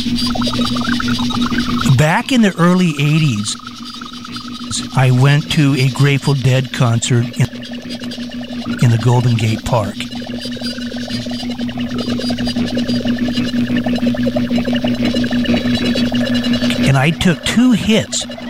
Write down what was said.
Back in the early 80s, I went to a Grateful Dead concert in the Golden Gate Park. And I took 2 hits